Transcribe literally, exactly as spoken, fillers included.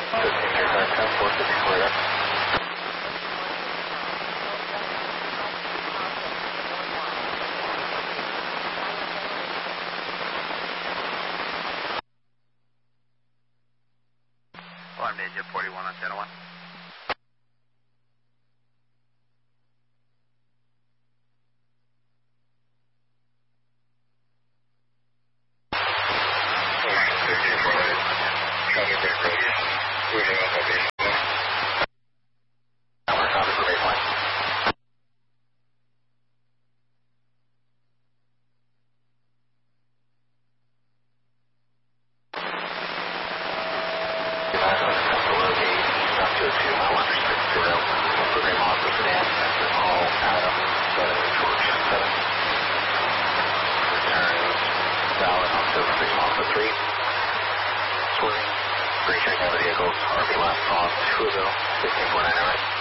fifteen thirty-five, ten, four fifty-four, up. Alarm J forty-one on channel one. three, swerving, reaching other vehicles, R B left on two of them, fifteen point nine right.